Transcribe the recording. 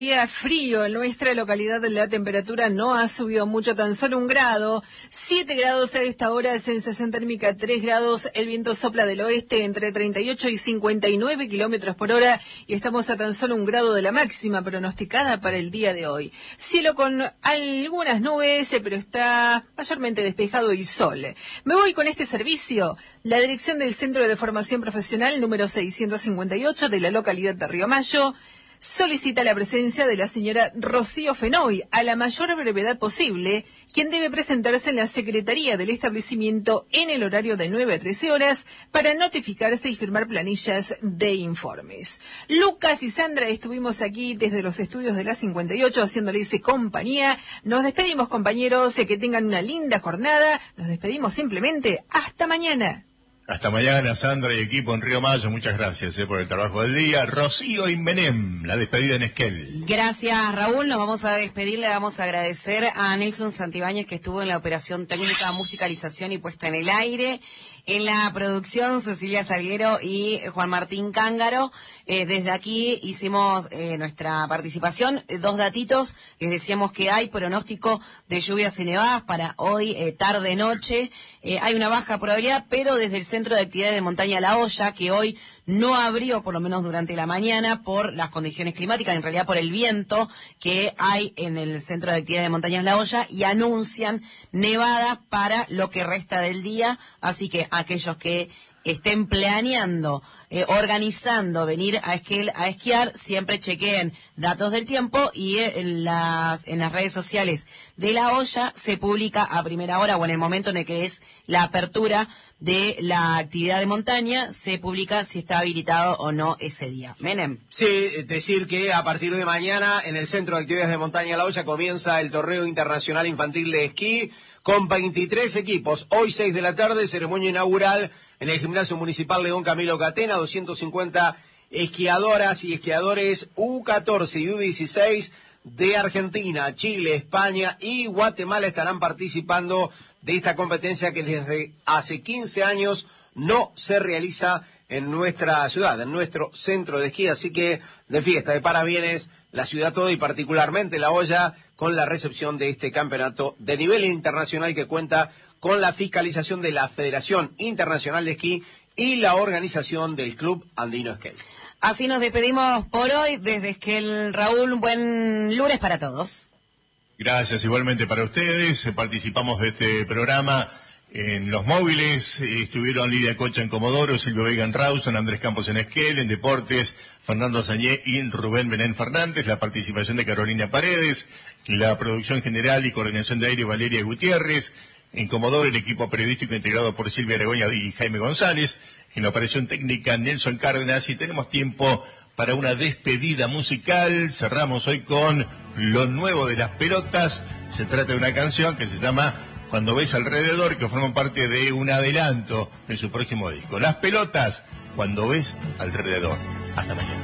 Día frío en nuestra localidad, la temperatura no ha subido mucho, tan solo 1 grado, 7 grados a esta hora, sensación térmica 3 grados, el viento sopla del oeste entre 38 y 59 kilómetros por hora y estamos a tan solo 1 grado de la máxima pronosticada para el día de hoy. Cielo con algunas nubes, pero está mayormente despejado y sol. Me voy con este servicio. La dirección del Centro de Formación Profesional número 658 de la localidad de Río Mayo solicita la presencia de la señora Rocío Fenoy a la mayor brevedad posible, quien debe presentarse en la secretaría del establecimiento en el horario de 9 a 13 horas para notificarse y firmar planillas de informes. Lucas y Sandra estuvimos aquí desde los estudios de la 58 haciéndoles compañía. Nos despedimos, compañeros, que tengan una linda jornada. Nos despedimos simplemente hasta mañana. Hasta mañana, Sandra y equipo en Río Mayo, muchas gracias por el trabajo del día. Rocío Inmenem, la despedida en Esquel. Gracias, Raúl. Nos vamos a despedir, le vamos a agradecer a Nelson Santibáñez, que estuvo en la operación técnica, musicalización y puesta en el aire. En la producción, Cecilia Salguero y Juan Martín Cángaro. Desde aquí hicimos nuestra participación. 2 datitos. Les decíamos que hay pronóstico de lluvias y nevadas para hoy, tarde-noche. Hay una baja probabilidad, pero desde el Centro de Actividades de Montaña La Hoya, que hoy no abrió, por lo menos durante la mañana, por las condiciones climáticas, en realidad por el viento que hay en el Centro de Actividades de Montañas La Hoya, y anuncian nevadas para lo que resta del día. Así que aquellos que estén planeando, organizando venir a esquiar, siempre chequeen datos del tiempo, y en las redes sociales de La Hoya se publica a primera hora, o en el momento en el que es la apertura de la actividad de montaña, se publica si está habilitado o no ese día. Menem. Sí, decir que a partir de mañana en el Centro de Actividades de Montaña La Hoya comienza el Torneo Internacional Infantil de Esquí con 23 equipos. Hoy 6 de la tarde, ceremonia inaugural en el Gimnasio Municipal León Camilo Catena, 250 esquiadoras y esquiadores U14 y U16 de Argentina, Chile, España y Guatemala estarán participando de esta competencia que desde hace 15 años no se realiza en nuestra ciudad, en nuestro centro de esquí. Así que de fiesta, de parabienes, la ciudad toda y particularmente La Hoya con la recepción de este campeonato de nivel internacional que cuenta con la fiscalización de la Federación Internacional de Esquí y la organización del Club Andino Esquel. Así nos despedimos por hoy desde Esquel. Raúl, un buen lunes para todos. Gracias, igualmente para ustedes. Participamos de este programa en los móviles. Estuvieron Lidia Cocha en Comodoro, Silvio Vega en Rawson, Andrés Campos en Esquel, en Deportes, Fernando Sañé y Rubén Benén Fernández, la participación de Carolina Paredes, la producción general y coordinación de aire Valeria Gutiérrez, en Comodoro el equipo periodístico integrado por Silvia Aragoña y Jaime González, en la operación técnica Nelson Cárdenas, y tenemos tiempo para una despedida musical. Cerramos hoy con lo nuevo de Las Pelotas. Se trata de una canción que se llama Cuando ves alrededor, que forma parte de un adelanto en su próximo disco. Las Pelotas, Cuando ves alrededor. Hasta mañana.